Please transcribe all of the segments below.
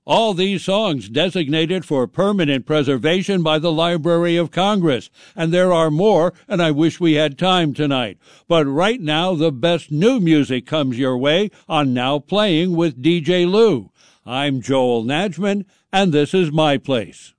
All these songs designated for permanent preservation by the Library of Congress. And there are more, and I wish we had time tonight. But right now, the best new music comes your way on Now Playing with DJ Lou. I'm Joel Najman, and this is My Place.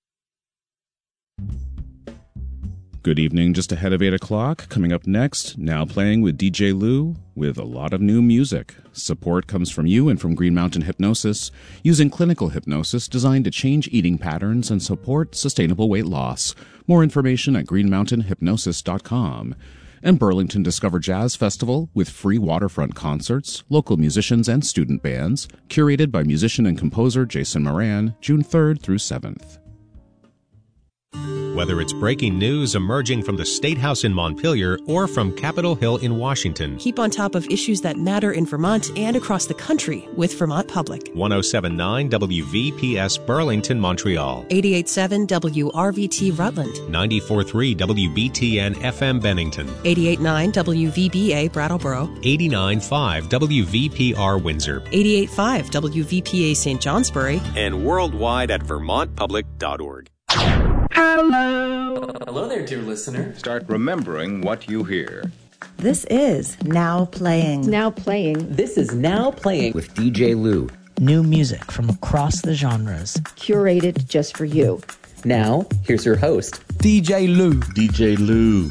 Good evening, just ahead of 8 o'clock. Coming up next, Now Playing with DJ Lou with a lot of new music. Support comes from you and from Green Mountain Hypnosis, using clinical hypnosis designed to change eating patterns and support sustainable weight loss. More information at greenmountainhypnosis.com. And Burlington Discover Jazz Festival with free waterfront concerts, local musicians and student bands, curated by musician and composer Jason Moran, June 3rd through 7th. Whether it's breaking news emerging from the State House in Montpelier or from Capitol Hill in Washington. Keep on top of issues that matter in Vermont and across the country with Vermont Public. 107.9 WVPS Burlington, Montreal. 88.7 WRVT Rutland. 94.3 WBTN FM Bennington. 88.9 WVBA Brattleboro. 89.5 WVPR Windsor. 88.5 WVPA St. Johnsbury. And worldwide at vermontpublic.org. Hello. Hello there, dear listener. Start remembering what you hear. This is Now Playing. Now Playing. This is Now Playing with DJ Lou. New music from across the genres. Curated just for you. Now, here's your host, DJ Lou. DJ Lou.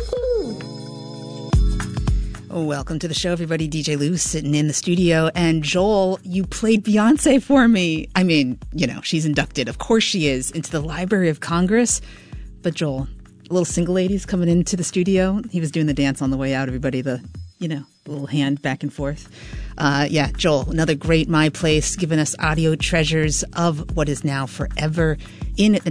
Welcome to the show, everybody. DJ Lou sitting in the studio. And Joel, you played Beyonce for me. I mean, you know, she's inducted. Of course she is, into the Library of Congress. But Joel, a little single lady's coming into the studio. He was doing the dance on the way out, everybody. The little hand back and forth. Yeah, Joel, another great My Place, giving us audio treasures of what is now forever in the